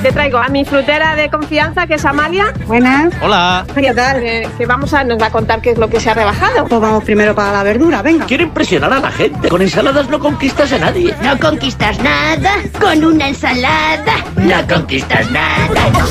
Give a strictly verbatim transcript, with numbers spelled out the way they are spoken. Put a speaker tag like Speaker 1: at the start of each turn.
Speaker 1: Te traigo a mi frutera de confianza, que es Amalia.
Speaker 2: Buenas.
Speaker 3: Hola.
Speaker 2: ¿Qué tal?
Speaker 1: Eh, que vamos a, nos va a contar qué es lo que se ha rebajado.
Speaker 2: Pues vamos primero para la verdura, venga.
Speaker 3: Quiero impresionar a la gente. Con ensaladas no conquistas a nadie.
Speaker 4: No conquistas nada con una ensalada. No conquistas nada.